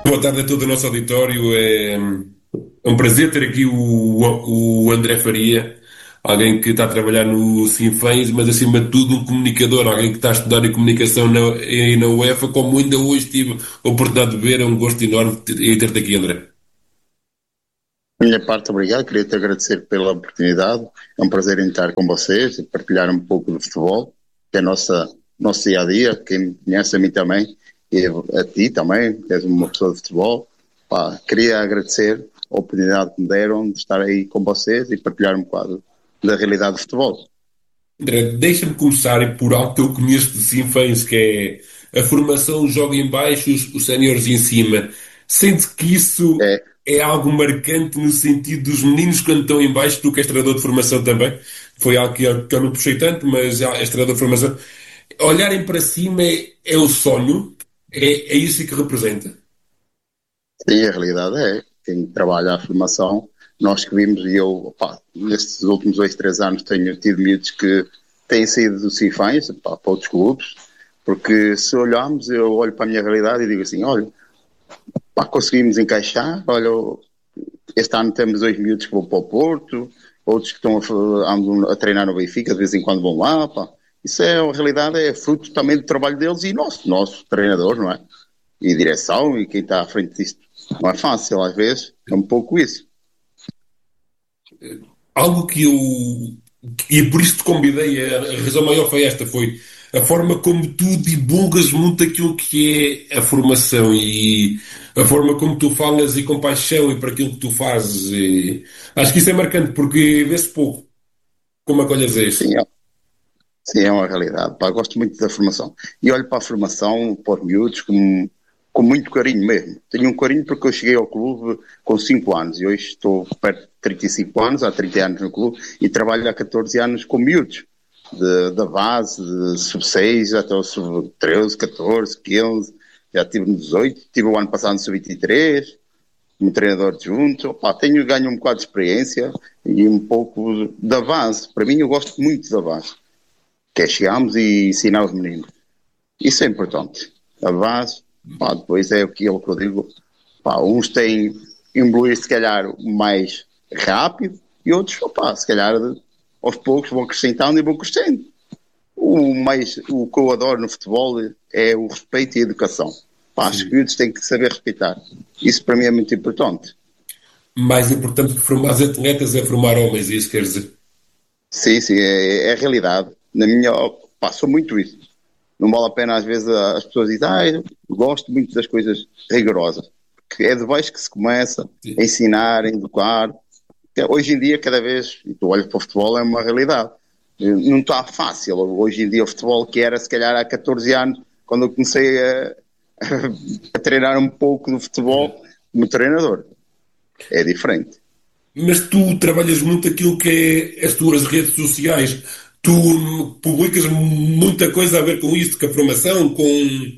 Boa tarde a todo o nosso auditório. É um prazer ter aqui o André Faria, alguém que está a trabalhar no Sinfãs, mas acima de tudo um comunicador, alguém que está a estudar em comunicação na UEFA, como ainda hoje tive a oportunidade de ver. É um gosto enorme ter-te aqui, André. Da minha parte, obrigado. Queria te agradecer pela oportunidade. É um prazer em estar com vocês e partilhar um pouco do futebol, que é nosso dia a dia. Quem me conhece a mim também, e a ti também, que és uma pessoa de futebol. Pá, queria agradecer a oportunidade que me deram de estar aí com vocês e partilhar um bocado da realidade do futebol. André, deixa-me começar por algo que eu conheço de Sinfãs, que é a formação joga em baixo, os séniores em cima. Sente que isso É, é algo marcante no sentido dos meninos quando estão em baixo, tu que és treinador de formação também, foi algo que eu não puxei tanto, mas já és treinador de formação. Olharem para cima é o sonho, é isso que representa. sim, a realidade é. Quem trabalha a formação, nós que vimos, e eu, pá, nestes últimos 2, 3 anos tenho tido miúdos que têm saído do Cifães, pá, para outros clubes, porque se olharmos, eu olho para a minha realidade e digo assim, olha, pá, conseguimos encaixar, olha, este ano temos 2 miúdos que vão para o Porto, outros que andam a treinar no Benfica, de vez em quando vão lá, pá. Isso é, a realidade é fruto também do trabalho deles e nosso treinador, não é? E direção e quem está à frente disto. Não é fácil, às vezes, é um pouco isso. Algo que eu. E por isso te convidei, a razão maior foi esta: foi a forma como tu divulgas muito aquilo que é a formação e a forma como tu falas e com paixão e para aquilo que tu fazes. E acho que isso é marcante porque vê-se pouco como acolhes Sim, isso. sim, é uma realidade. Pá, gosto muito da formação. E olho para a formação, para os miúdos, com muito carinho mesmo. Tenho um carinho porque eu cheguei ao clube com 5 anos e hoje estou perto de 35 anos, há 30 anos no clube, e trabalho há 14 anos com miúdos. Da base, de sub-6 até o sub-13, 14, 15, já estive no 18, estive o ano passado no sub-23, como treinador adjunto. Opa, ganho um bocado de experiência e um pouco da base. Para mim, eu gosto muito da base, que é chegarmos e ensinar os meninos. Isso é importante. A base, pá, depois é aquilo que eu digo, pá, uns têm evoluir se calhar mais rápido e outros, opá, se calhar aos poucos vão acrescentando e vão crescendo. O que eu adoro no futebol é o respeito e a educação. Pá, os Sim. miúdos têm que saber respeitar. Isso para mim é muito importante. Mais importante que formar atletas é formar homens, é isso quer dizer. Sim, sim, é a realidade. Na minha, pá, sou muito isso. Não vale a pena às vezes as pessoas dizem, eu gosto muito das coisas rigorosas. Porque é de baixo que se começa a Sim. ensinar, a educar. Hoje em dia, cada vez, e tu olhas para o futebol, é uma realidade. Não está fácil. Hoje em dia, o futebol que era, se calhar, há 14 anos, quando eu comecei a treinar um pouco do futebol como treinador. É diferente. Mas tu trabalhas muito aquilo que é as tuas redes sociais. Tu publicas muita coisa a ver com isto, com a formação, com.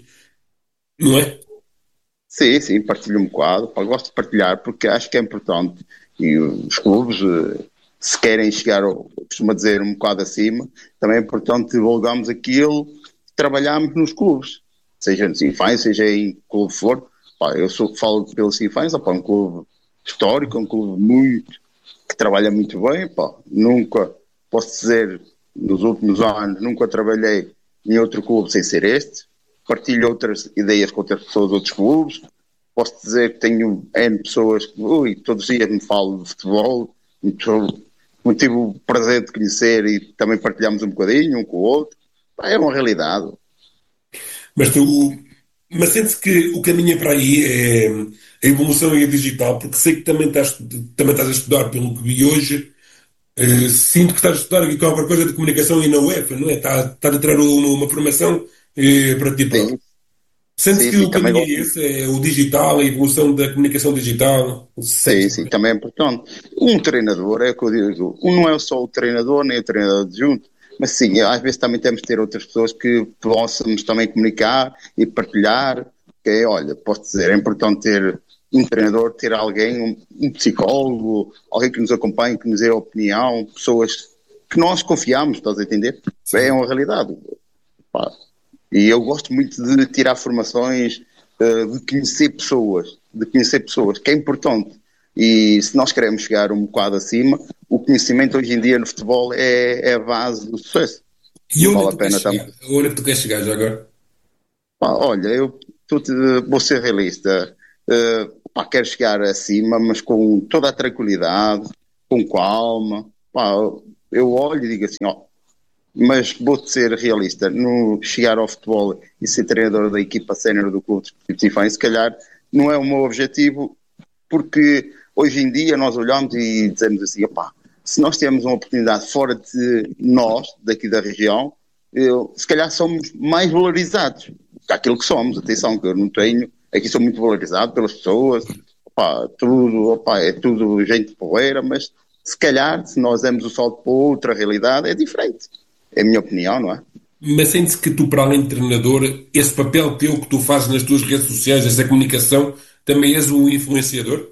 Não é? Sim, sim, partilho um bocado. Pá, gosto de partilhar porque acho que é importante. E os clubes, se querem chegar, costuma dizer, um bocado acima, também é importante divulgarmos aquilo que trabalhamos nos clubes. Seja no Sinfãs, seja em clube for. Pá, falo pelo Sinfãs, é um clube histórico, um clube que trabalha muito bem. Pá. Nunca, posso dizer, nos últimos anos, nunca trabalhei em outro clube sem ser este. Partilho outras ideias com outras pessoas de outros clubes. Posso dizer que tenho N pessoas que todos os dias me falam de futebol. Muito tive o prazer de conhecer e também partilhamos um bocadinho um com o outro. Pá, é uma realidade. Mas tu. Mas sentes que o caminho é para aí, é a evolução e a digital, porque sei que também estás a estudar, pelo que vi hoje. Sinto que estás a estudar aqui qualquer coisa de comunicação e na UEFA, não é? Estás a tirar uma formação para ti próprio. Sim, Sentes sim, que sim, o também caminho é gosto. esse, é o digital, a evolução da comunicação digital? Sim, Sentes sim, também? também é importante. Um treinador, é o que eu digo, não é só o treinador, nem o treinador adjunto, mas sim, às vezes também temos de ter outras pessoas que possamos também comunicar e partilhar. Que é, olha, posso dizer, é importante ter um treinador, ter alguém, um psicólogo, alguém que nos acompanhe, que nos dê opinião, pessoas que nós confiamos, estás a entender? É Sim. uma realidade. Pá. E eu gosto muito de tirar formações, de conhecer pessoas. de conhecer pessoas, que é importante. E se nós queremos chegar um bocado acima, o conhecimento hoje em dia no futebol é a base do sucesso. E Não onde é vale que a tu queres pena chegar? também. Onde é que tu queres chegar já agora? Pá, olha, vou ser realista. Pá, quero chegar acima, mas com toda a tranquilidade, com calma. Pá, eu olho e digo assim, ó, mas vou-te ser realista. No chegar ao futebol e ser treinador da equipa sénior do Clube Desportivo de Sinfãs, se calhar não é o meu objetivo, porque hoje em dia nós olhamos e dizemos assim, opá, se nós temos uma oportunidade fora de nós, daqui da região, se calhar somos mais valorizados que aquilo que somos. Atenção, que eu não tenho, aqui sou muito valorizado pelas pessoas, opá, tudo, opá, é tudo gente porreira, mas se calhar, se nós demos o salto para outra realidade, é diferente. É a minha opinião, não é? Mas sentes que tu, para além de treinador, esse papel teu que tu fazes nas tuas redes sociais, essa comunicação, também és um influenciador?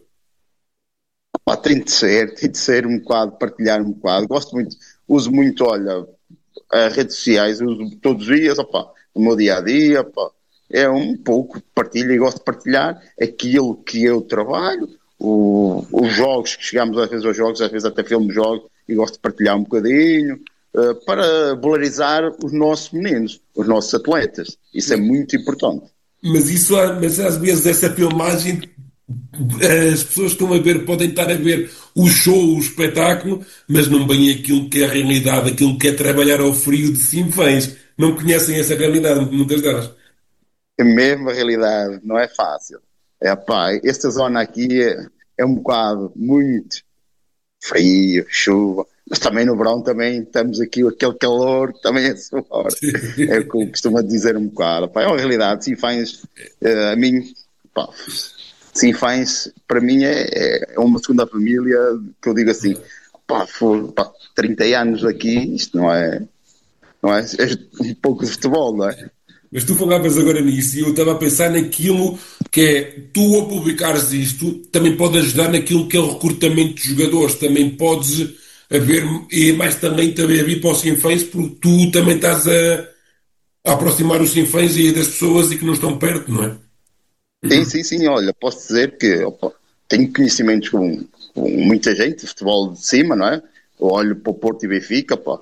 Pá, tem de ser um bocado, partilhar um bocado. Gosto muito, uso muito, olha, as redes sociais, uso todos os dias, opá, no meu dia a dia, opá, é um pouco partilho e gosto de partilhar aquilo que eu trabalho, os jogos, que chegamos às vezes aos jogos, às vezes até filmo jogos, e gosto de partilhar um bocadinho, para valorizar os nossos meninos, os nossos atletas. Isso é muito importante. Mas isso, mas às vezes essa filmagem, as pessoas que estão a ver podem estar a ver o show, o espetáculo, mas não bem aquilo que é a realidade, aquilo que é trabalhar ao frio de Sinfãs. Não conhecem essa realidade, muitas delas. É mesmo a realidade, não é fácil. É, pá, esta zona aqui é um bocado muito frio, chuva, mas também no verão também estamos aqui aquele calor que também é suor. É o que eu costumo dizer um bocado. Pá, é uma realidade. Sinfãs, a mim, pá, Sinfãs para mim é uma segunda família que eu digo assim, pá, 30 anos aqui, isto não é um pouco de futebol, não é? Mas tu falavas agora nisso e eu estava a pensar naquilo que é, tu ao publicares isto, também pode ajudar naquilo que é o recrutamento de jogadores, também podes haver, e mais também a vir para os Sinfãs, porque tu também estás a aproximar os Sinfãs e das pessoas e que não estão perto, não é? Sim, sim, sim, olha, posso dizer que opa, tenho conhecimentos com muita gente de futebol de cima, não é? Eu olho para o Porto e Benfica, pá,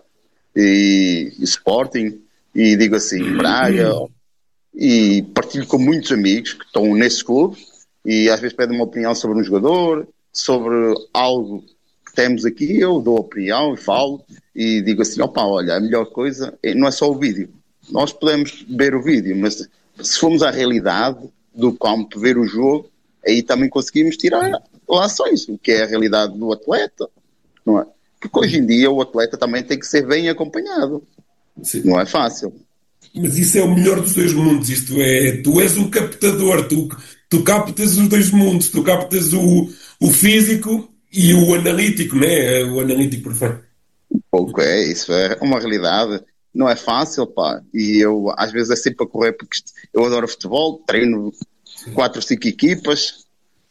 e Sporting, e digo assim, Braga, e partilho com muitos amigos que estão nesses clubes, e às vezes pedem uma opinião sobre um jogador, sobre algo que temos aqui, eu dou opinião e falo, e digo assim, opa, olha, a melhor coisa não é só o vídeo. Nós podemos ver o vídeo, mas se formos à realidade do campo, ver o jogo, aí também conseguimos tirar lações, o que é a realidade do atleta, não é? Porque hoje em dia o atleta também tem que ser bem acompanhado, Sim. não é fácil. Mas isso é o melhor dos dois mundos, isto é, tu és um captador, tu captas os dois mundos, tu captas o físico e o analítico, né? O analítico perfeito. Pouco é, isso é uma realidade. Não é fácil, pá. E eu, às vezes, é sempre a correr, porque eu adoro futebol, treino quatro ou cinco equipas,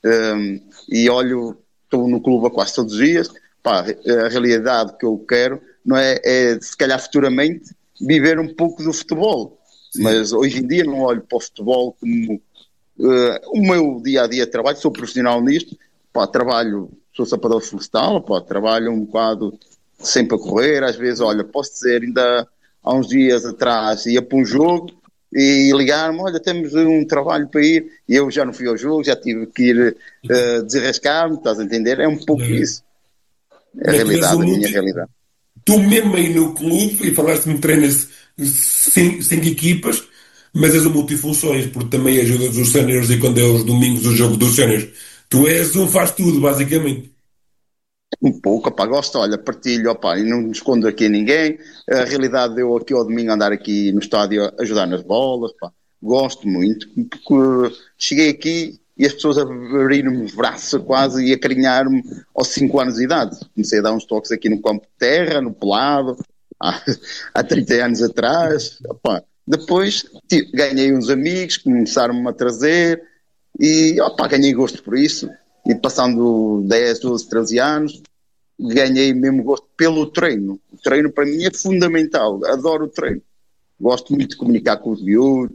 e olho, estou no clube a quase todos os dias. Pá, a realidade que eu quero não é, se calhar, futuramente, viver um pouco do futebol. Sim. Mas hoje em dia não olho para o futebol como o meu dia a dia de trabalho, sou profissional nisto, pá, trabalho, sou sapador florestal, pá, trabalho um bocado sempre a correr, às vezes, olha, posso dizer, ainda há uns dias atrás ia para um jogo e ligar-me, olha, temos um trabalho para ir, e eu já não fui ao jogo, já tive que ir desenrascar-me, estás a entender? É um pouco isso, é a Mas tu és um realidade, a minha multi... realidade. Tu mesmo aí no clube, e falaste-me que treinas cinco equipas, mas és um multifunções, porque também ajudas os séniores e quando é os domingos o jogo dos séniores. Tu és um faz tudo, basicamente. Um pouco, opá, gosto, olha, partilho, opá, e não me escondo aqui a ninguém. A realidade, eu aqui ao domingo andar aqui no estádio a ajudar nas bolas, pá, gosto muito, porque cheguei aqui e as pessoas abriram-me os braços quase e acarinhar-me aos 5 anos de idade. Comecei a dar uns toques aqui no campo de terra, no pelado, há, há 30 anos atrás, opá. Depois ganhei uns amigos, começaram-me a trazer e opá, ganhei gosto por isso. E passando 10, 12, 13 anos, ganhei mesmo gosto pelo treino. O treino para mim é fundamental, adoro o treino. Gosto muito de comunicar com os miúdos,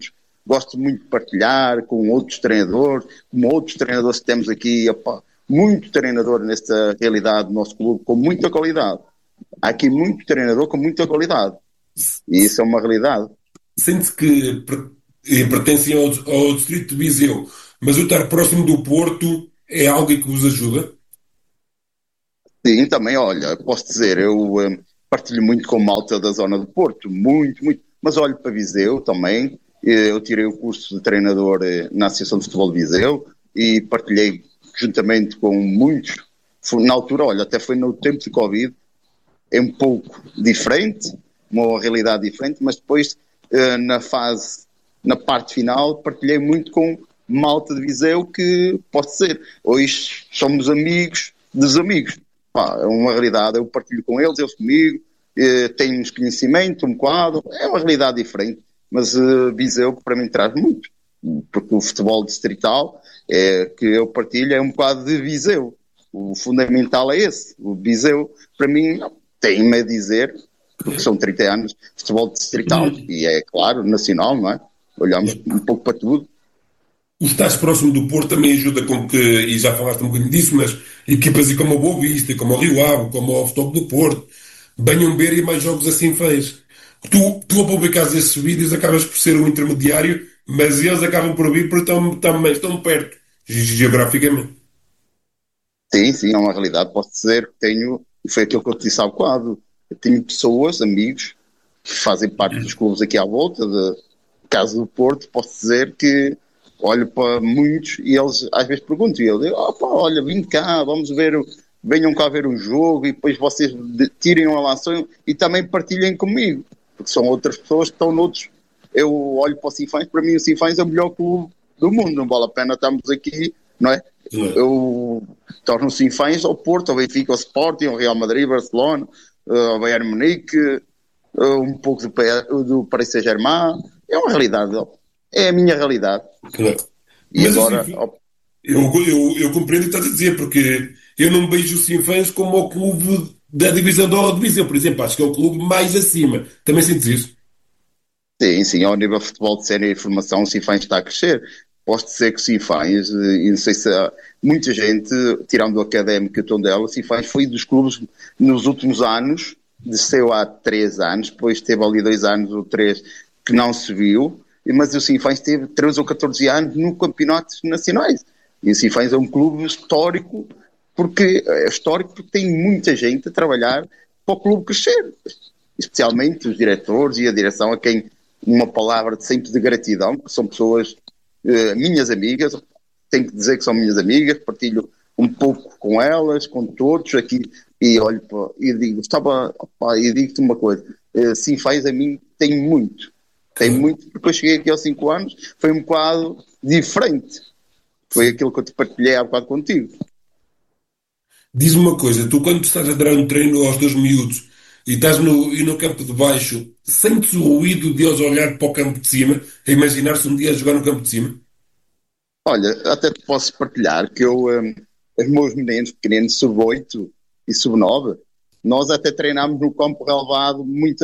gosto muito de partilhar com outros treinadores, como outros treinadores que temos aqui, opa, muito treinador nesta realidade do nosso clube, com muita qualidade. Há aqui muito treinador com muita qualidade. E isso é uma realidade. Sente que pertencem ao distrito de Viseu, mas o estar próximo do Porto é algo que vos ajuda? Sim, também, olha, posso dizer, eu partilho muito com malta da zona do Porto, muito, muito. Mas olho para Viseu também. Eu tirei o curso de treinador na Associação de Futebol de Viseu e partilhei juntamente com muitos. Na altura, olha, até foi no tempo de Covid, é um pouco diferente, uma realidade diferente, mas depois na parte final, partilhei muito com malta de Viseu que, pode ser, hoje somos amigos dos amigos. Pá, é uma realidade, eu partilho com eles, eles comigo, tenho-nos conhecimento um quadro, é uma realidade diferente, mas Viseu para mim traz muito, porque o futebol distrital que eu partilho é um quadro de Viseu, o fundamental é esse, o Viseu para mim tem-me a dizer, porque são 30 anos de futebol distrital, e é claro, nacional, não é? Olhamos um pouco para tudo. O estás próximo do Porto também ajuda com que, e já falaste um bocadinho disso, mas equipas como o Boa Vista, como o Rio Ave, como o Futebol do Porto, venham ver e mais jogos assim fez. Tu a publicares esses vídeos acabas por ser um intermediário, mas eles acabam por vir porque também estão perto, geograficamente. Sim, sim, é uma realidade. Posso dizer que tenho, foi aquilo que eu te disse há bocado, eu tenho pessoas, amigos, que fazem parte dos clubes aqui à volta, de caso do Porto, posso dizer que olho para muitos e eles às vezes perguntam, e eu digo, pá, olha, vim cá, vamos ver, venham cá ver um jogo e depois vocês tirem uma lação e também partilhem comigo, porque são outras pessoas que estão noutros. Eu olho para o Sinfãs, para mim o Sinfãs é o melhor clube do mundo, não vale a pena estarmos aqui, não é? Eu torno Sinfãs ao Porto, ao Benfica, ao Sporting, ao Real Madrid, Barcelona, ao Bayern Munique, um pouco do Paris Saint-Germain. É uma realidade, é a minha realidade. Claro. E Mas agora, assim, eu compreendo o que estás a dizer, porque eu não vejo o Sinfãs como o clube da divisão de honra de Viseu, por exemplo. Acho que é o clube mais acima. Também sentes isso? sim, sim, ao nível de futebol de série e formação, o Sinfãs está a crescer. Posso dizer que o Sinfãs, e não sei se há muita gente, tirando o académico e o Tondela, o Sinfãs foi dos clubes nos últimos anos, desceu há 3 anos, depois teve ali 2 anos ou 3 que não se viu, mas o Sinfãs teve 13 ou 14 anos no campeonatos nacionais. E o Sinfãs é um clube histórico, porque é histórico porque tem muita gente a trabalhar para o clube crescer, especialmente os diretores e a direção, a quem uma palavra de sempre de gratidão, que são pessoas minhas amigas, tenho que dizer que são minhas amigas, partilho um pouco com elas, com todos aqui, e olho e digo, e digo-te uma coisa, sim, faz a mim, tem muito, porque eu cheguei aqui aos 5 anos, foi um bocado diferente, foi aquilo que eu te partilhei há bocado contigo. Diz-me uma coisa, tu quando estás a dar um treino aos teus miúdos e estás no campo de baixo, sentes o ruído de eles olhar para o campo de cima, a imaginar-se um dia a jogar no campo de cima? Olha, até te posso partilhar que os meus meninos pequeninos, sub-8 e sub-9, nós até treinámos no campo relevado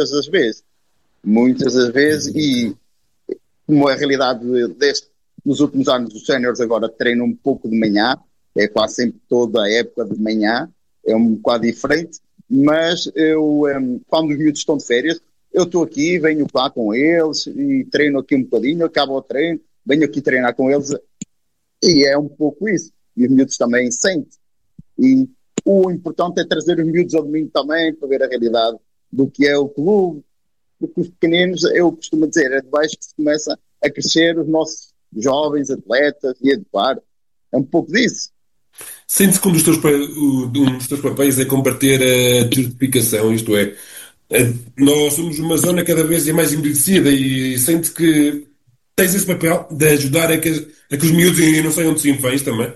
muitas das vezes, e como a realidade nos últimos anos os séniores agora treinam um pouco de manhã, é quase sempre toda a época de manhã, é um bocado diferente, mas eu, quando os miúdos estão de férias, eu estou aqui, venho cá com eles e treino aqui um bocadinho, acabo o treino, venho aqui treinar com eles e é um pouco isso. E os miúdos também sentem. E o importante é trazer os miúdos ao domingo também para ver a realidade do que é o clube, porque os pequeninos, eu costumo dizer, é de baixo que se começa a crescer os nossos jovens atletas e educar. É um pouco disso. Sente-se que um dos teus papéis é combater a desertificação, isto é, nós somos uma zona cada vez mais envelhecida e sente que tens esse papel de ajudar a que os miúdos não saiam de Sinfãs também.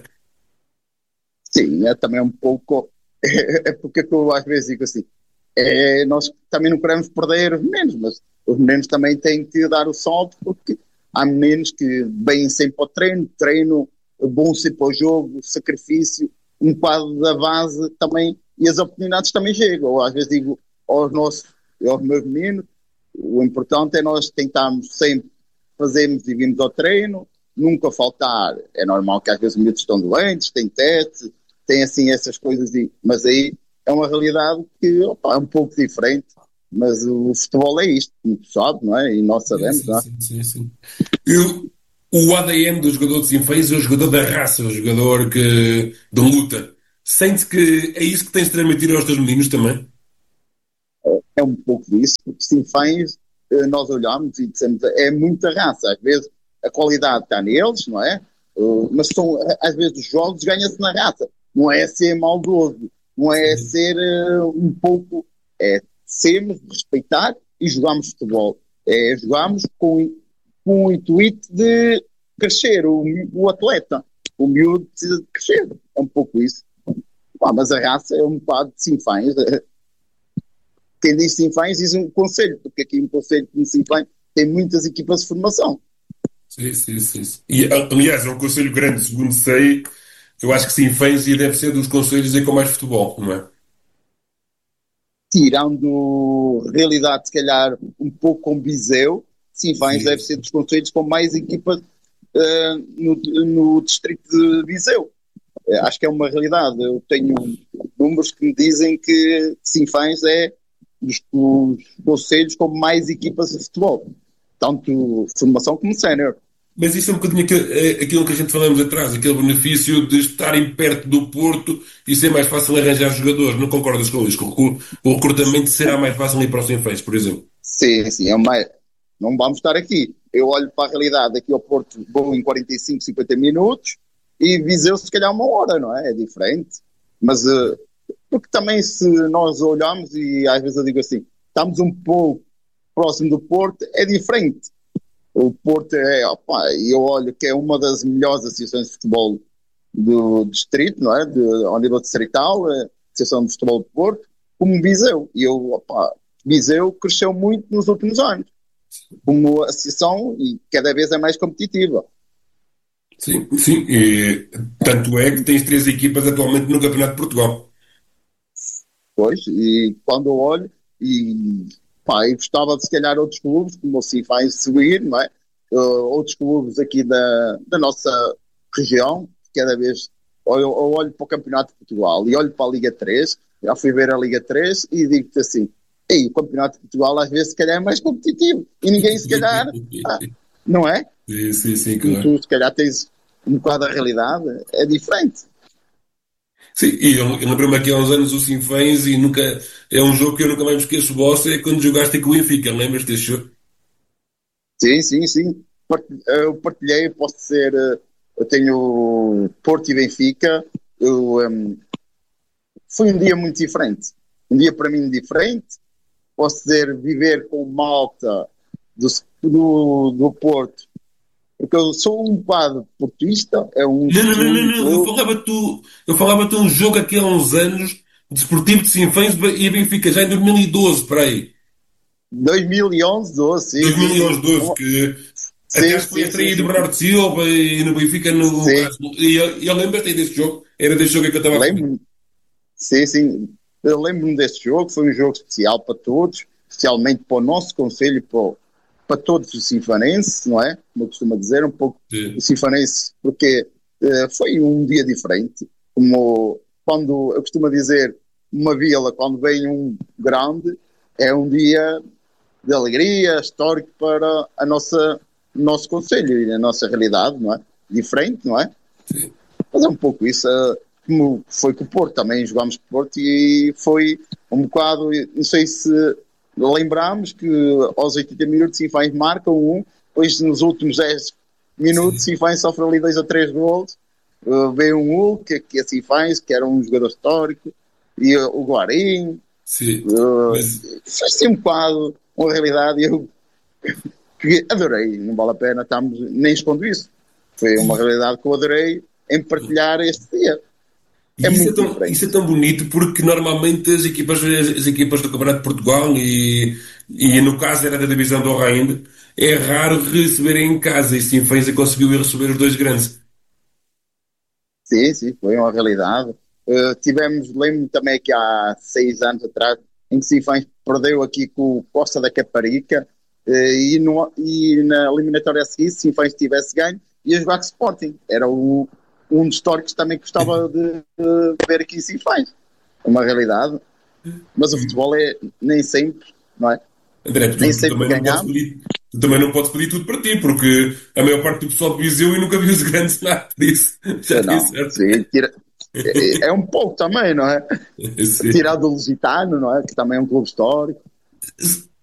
Sim, é também um pouco. É porque eu às vezes digo assim: nós também não queremos perder os meninos, mas os meninos também têm que dar o salto, porque há meninos que vêm sempre ao treino bom sempre ao jogo, sacrifício, um quadro da base também, e as oportunidades também chegam. Ou às vezes digo aos meus meninos: o importante é nós tentarmos sempre fazemos e vimos ao treino, nunca faltar. É normal que às vezes os miúdos estão doentes, têm testes, têm assim essas coisas, mas aí é uma realidade que opa, é um pouco diferente. Mas o futebol é isto, como tu sabes, não é? E nós Sim, sabemos, sim, não é? sim, sim, sim. Eu, o ADN do jogador de Sinfãs é o jogador da raça, o jogador de luta. Sente que é isso que tens de transmitir aos teus meninos também? É um pouco disso, porque Sinfãs, nós olhamos e dizemos, é muita raça. Às vezes a qualidade está neles, não é? Mas são, às vezes os jogos ganha-se na raça. Não é ser maldoso, não é Sim, ser um pouco. É sermos, respeitar e jogarmos futebol. É jogarmos com o intuito de crescer o atleta. O miúdo precisa de crescer. É um pouco isso. Mas a raça é um bocado de Sinfãs. Quem diz Sinfãs diz um conselho, porque aqui um conselho de Sinfãs tem muitas equipas de formação. sim, sim, sim, sim. E, aliás, é um conselho grande, segundo sei. Eu acho que Sinfãs deve ser dos conselhos aí com mais futebol, não é? Tirando realidade, se calhar, um pouco com Viseu, Sinfãs Sim, deve ser dos conselhos com mais equipas no distrito de Viseu. Acho que é uma realidade. Eu tenho números que me dizem que Sinfãs é os conselhos com mais equipas de futebol, tanto formação como sénior. mas isso é um bocadinho aquilo que a gente falamos atrás, aquele benefício de estarem perto do Porto e ser mais fácil arranjar jogadores. Não concordas com isso? Com o recrutamento será mais fácil ir para os Sinfãs, por exemplo. Sim, sim, não vamos estar aqui. Eu olho para a realidade aqui ao Porto, vou em 45, 50 minutos e Viseu se calhar uma hora, não é? É diferente. Mas porque também se nós olharmos e às vezes eu digo assim, estamos um pouco próximo do Porto, é diferente. O Porto é, opa, eu olho que é uma das melhores associações de futebol do distrito, não é? Ao nível distrital, a Associação de Futebol do Porto, como Viseu. E eu, opa, Viseu cresceu muito nos últimos anos, como associação e cada vez é mais competitiva. Sim, sim. E, tanto é que tens três equipas atualmente no Campeonato de Portugal. Pois, e quando eu olho, e pá, eu gostava de se calhar outros clubes, como o Cifai, subir, não é? Outros clubes aqui da nossa região, cada vez eu olho para o Campeonato de Portugal e olho para a Liga 3, já fui ver a Liga 3 e digo-te assim, ei, o Campeonato de Portugal às vezes se calhar é mais competitivo e ninguém se calhar, ah, não é? Sim, sim, sim, E claro. tu se calhar tens um bocado a realidade, é diferente. Sim, e eu lembro-me aqui há uns anos o Sinfãs e nunca. É um jogo que eu nunca mais me esqueço. Você é quando jogaste com o Benfica, lembras desse jogo? Sim, sim, sim. Eu partilhei, posso dizer, eu tenho Porto e Benfica. Foi um dia muito diferente. Um dia para mim diferente. Posso dizer, viver com malta do Porto, porque eu sou um bocado portista, é um Não, não, não, não, segundo não. Eu clube. falava-te eu falava-te um jogo aqui há uns anos, Desportivo de Sinfãs e Benfica, já em 2012, para aí. 2011, 12, sim, sim, sim. 2011, 12, que até Sim, acho que foi a sim, sim, estreia de sim. Bernardo Silva e no Benfica no Sim, caso. E eu lembro-te aí desse jogo, era desse jogo que eu estava a falar. lembro-me. Sim, sim. Eu lembro-me desse jogo, foi um jogo especial para todos, especialmente para o nosso conselho, para todos os sinfanenses, não é? Como eu costumo dizer, um pouco Sim, os sinfanenses, porque foi um dia diferente. Como quando eu costumo dizer, uma vila, quando vem um grande, é um dia de alegria, histórico para o nosso conselho e a nossa realidade, não é? Diferente, não é? sim. Mas é um pouco isso, como foi com o Porto, também jogámos com o Porto e foi um bocado, não sei se lembramos que aos 80 minutos Sinfãs marcam um, depois nos últimos 10 minutos Sim, Sinfãs sofre ali 2 ou 3 gols, veio um Hulk, que é Sinfãs, que era um jogador histórico, e o Guarim, sim. Mas foi assim um bocado uma realidade, eu que adorei, não vale a pena, estamos, nem escondo isso. Foi uma realidade que eu adorei em partilhar este dia. É e muito isso é diferente. tão bonito porque normalmente as equipas do Campeonato de Portugal e no caso era da divisão do honra ainda, é raro receberem em casa e Sinfãs conseguiu ir receber os dois grandes. Sim, sim, foi uma realidade. Tivemos, lembro-me também que há 6 anos atrás, em que Sinfãs perdeu aqui com o Costa da Caparica, E na eliminatória a seguir, se Sinfãs tivesse ganho, ia jogar com Sporting. Era um dos históricos também que gostava de ver aqui em Sinfãs. É uma realidade. Mas o futebol é nem sempre, não é? André, Nem tu sempre também não podes ganhamos. pedir, tu também não podes pedir tudo para ti, porque a maior parte do pessoal de Viseu e nunca viu os grandes nada disso. Já tenho Não, certo. sim, é um pouco também, não é? Sim. Tirar do Lusitano, não é? Que também é um clube histórico.